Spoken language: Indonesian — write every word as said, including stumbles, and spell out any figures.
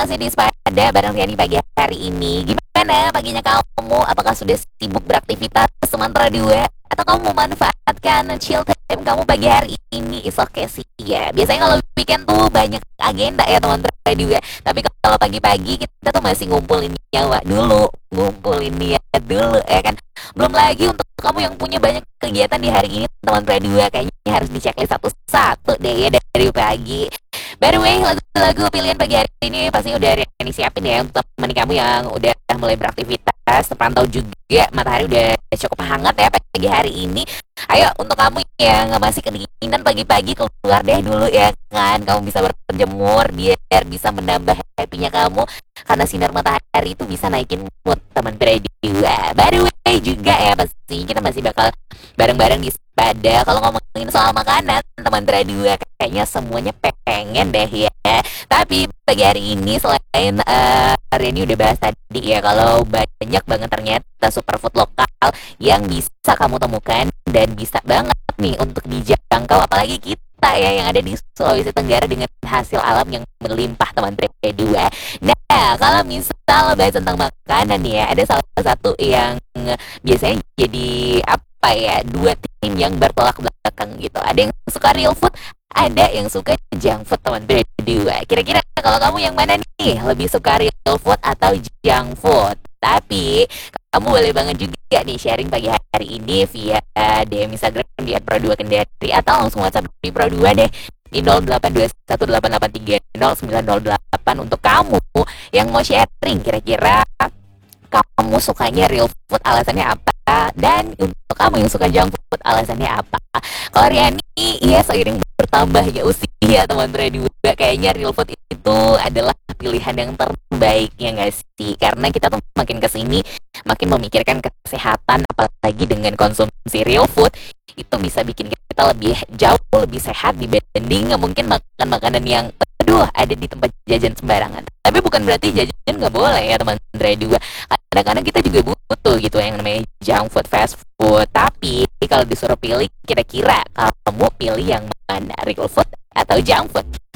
masih di Spada bareng Riani pagi hari ini. Gimana paginya kamu? Apakah sudah sibuk beraktivitas sementara dua? Atau kamu memanfaatkan chill time kamu pagi hari ini? Is okay sih ya. Biasanya kalau weekend tuh banyak agenda ya teman-teman juga. Tapi kalau pagi-pagi kita tuh masih ngumpulin nyawa dulu, ngumpulin niat dulu ya kan. Belum lagi untuk kamu yang punya banyak kegiatan di hari ini teman-teman dua, kayaknya harus diceklis satu-satu deh ya dari pagi. By the way, lagu-lagu pilihan pagi hari ini pasti udah Riani siapin ya untuk teman kamu yang udah mulai beraktivitas. Terpantau juga matahari udah cukup hangat ya pagi hari ini. Ayo untuk kamu yang masih kedinginan pagi-pagi, keluar deh dulu ya kan. Kamu bisa berjemur biar bisa menambah happy-nya kamu, karena sinar matahari itu bisa naikin mood teman berdua. By the way juga ya, pasti kita masih bakal bareng-bareng di Spada. Kalau ngomongin soal makanan teman berdua, kayaknya semuanya pengen deh ya. Tapi pagi hari ini selain uh, Reni udah bahas tadi ya, kalau banyak banget ternyata superfood lokal yang bisa kamu temukan dan bisa banget nih untuk dijangkau, apalagi kita ya yang ada di Sulawesi Tenggara dengan hasil alam yang berlimpah teman berdua. Nah, kalau misal bahas tentang makanan nih ya, ada salah satu yang biasanya jadi apa ya, dua tim yang bertolak belakang gitu. Ada yang suka real food, ada yang suka junk food teman berdua. Kira-kira kalau kamu yang mana nih? Lebih suka real food atau junk food? Tapi kamu boleh banget juga nih sharing pagi hari ini via D M Instagram di at pro dua kendari, atau langsung WhatsApp di pro dua deh di nol delapan dua satu delapan delapan tiga nol sembilan nol delapan untuk kamu yang mau sharing kira-kira kamu sukanya real food alasannya apa, dan untuk kamu yang suka junk food alasannya apa. Kalau Riani ya, seiring bertambahnya usia teman berdua, kayaknya real food itu adalah pilihan yang terbaik ya nggak sih, karena kita tuh makin kesini makin memikirkan kesehatan, apalagi dengan konsumsi real food itu bisa bikin kita lebih jauh lebih sehat dibanding mungkin makan makanan yang aduh ada di tempat jajan sembarangan. Tapi bukan berarti jajan nggak boleh ya teman berdua, kadang-kadang kita juga butuh gitu yang namanya junk food, fast food. Tapi kalau disuruh pilih, kira-kira kamu pilih yang mana, real food atau junk food?